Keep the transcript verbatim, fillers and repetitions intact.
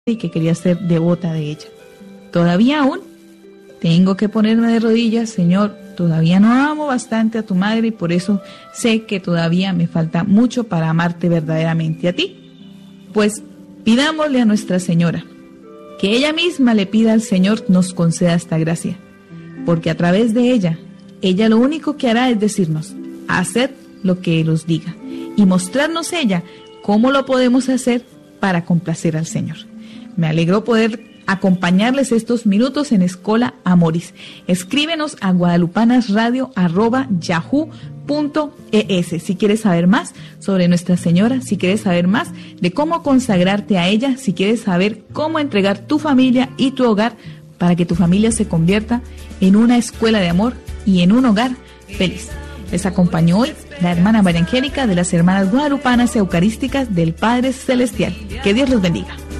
y que quería ser devota de ella. Todavía aún tengo que ponerme de rodillas, Señor, todavía no amo bastante a tu madre y por eso sé que todavía me falta mucho para amarte verdaderamente a ti. Pues pidámosle a Nuestra Señora que ella misma le pida al Señor nos conceda esta gracia, porque a través de ella, ella lo único que hará es decirnos, haced lo que Él os diga y mostrarnos ella cómo lo podemos hacer para complacer al Señor. Me alegró poder acompañarles estos minutos en Escola Amoris. Escríbenos a guadalupanasradio arroba yahoo punto es si quieres saber más sobre Nuestra Señora, si quieres saber más de cómo consagrarte a ella, si quieres saber cómo entregar tu familia y tu hogar para que tu familia se convierta en una escuela de amor y en un hogar feliz. Les acompañó hoy la hermana María Angélica de las Hermanas Guadalupanas Eucarísticas del Padre Celestial. Que Dios los bendiga.